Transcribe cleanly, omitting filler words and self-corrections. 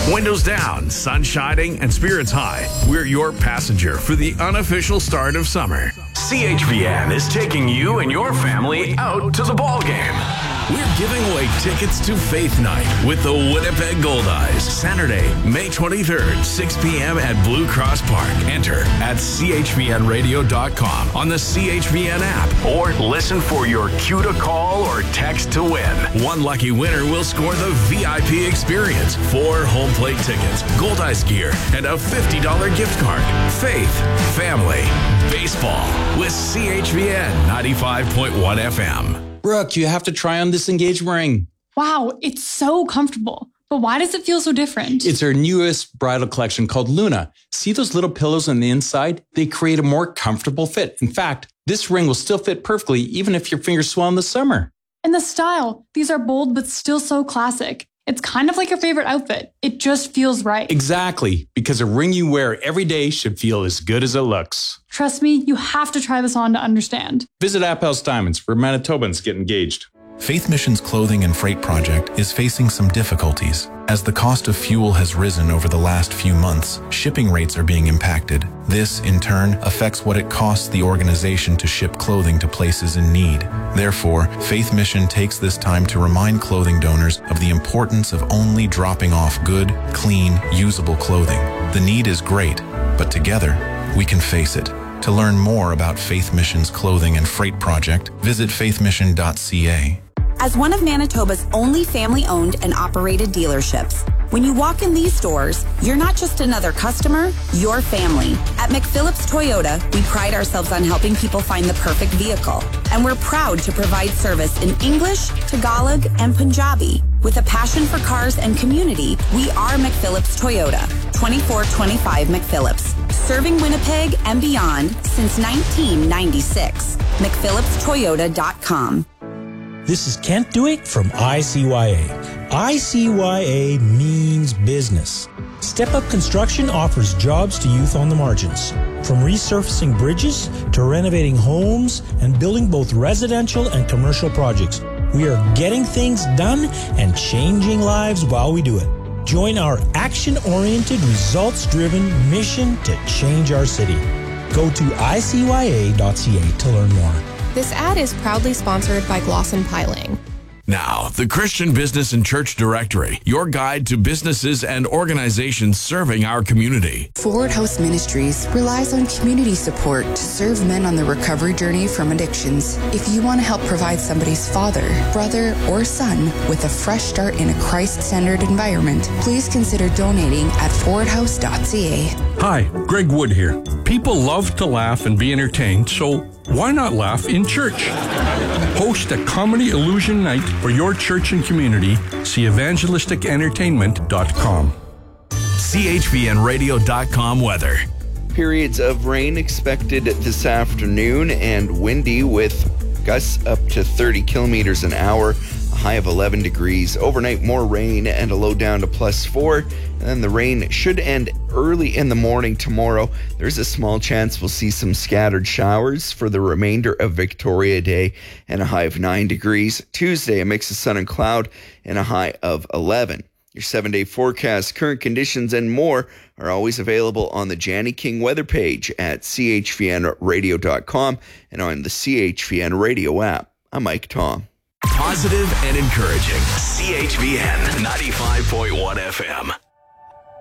Windows down, sun shining, and spirits high. We're your passenger for the unofficial start of summer. CHVN is taking you and your family out to the ball game. We're giving away tickets to Faith Night with the Winnipeg Goldeyes. Saturday, May 23rd, 6 p.m. at Blue Cross Park. Enter at chvnradio.com on the CHVN app or listen for your cue to call or text to win. One lucky winner will score the VIP experience, 4 home plate tickets, Goldeyes gear, and a $50 gift card. Faith, family, baseball with CHVN 95.1 FM. Brooke, you have to try on this engagement ring. Wow, it's so comfortable. But why does it feel so different? It's our newest bridal collection called Luna. See those little pillows on the inside? They create a more comfortable fit. In fact, this ring will still fit perfectly even if your fingers swell in the summer. And the style. These are bold but still so classic. It's kind of like your favorite outfit. It just feels right. Exactly, because a ring you wear every day should feel as good as it looks. Trust me, you have to try this on to understand. Visit Appel's Diamonds where Manitobans get engaged. Faith Mission's clothing and freight project is facing some difficulties. As the cost of fuel has risen over the last few months, shipping rates are being impacted. This, in turn, affects what it costs the organization to ship clothing to places in need. Therefore, Faith Mission takes this time to remind clothing donors of the importance of only dropping off good, clean, usable clothing. The need is great, but together, we can face it. To learn more about Faith Mission's clothing and freight project, visit faithmission.ca. As one of Manitoba's only family-owned and operated dealerships, when you walk in these stores, you're not just another customer, you're family. At McPhillips Toyota, we pride ourselves on helping people find the perfect vehicle. And we're proud to provide service in English, Tagalog, and Punjabi. With a passion for cars and community, we are McPhillips Toyota, 2425 McPhillips, serving Winnipeg and beyond since 1996. McPhillipstoyota.com. This is Kent Dewick from ICYA. ICYA means business. Step Up Construction offers jobs to youth on the margins. From resurfacing bridges to renovating homes and building both residential and commercial projects, we are getting things done and changing lives while we do it. Join our action-oriented, results-driven mission to change our city. Go to icya.ca to learn more. This ad is proudly sponsored by Glosson Piling. Now, the Christian Business and Church Directory, your guide to businesses and organizations serving our community. Forward House Ministries relies on community support to serve men on the recovery journey from addictions. If you want to help provide somebody's father, brother, or son with a fresh start in a Christ-centered environment, please consider donating at forwardhouse.ca. Hi, Greg Wood here. People love to laugh and be entertained, so why not laugh in church? Host a comedy illusion night for your church and community. See evangelisticentertainment.com. CHVNradio.com weather. Periods of rain expected this afternoon and windy with gusts up to 30 kilometers an hour. A high of 11 degrees. Overnight, more rain and a low down to +4. And then the rain should end early in the morning tomorrow. There's a small chance we'll see some scattered showers for the remainder of Victoria Day and a high of 9 degrees. Tuesday, a mix of sun and cloud and a high of 11. Your 7-day forecast, current conditions, and more are always available on the Janny King weather page at chvnradio.com and on the CHVN radio app. I'm Mike Tom. Positive and encouraging. CHVN 95.1 FM.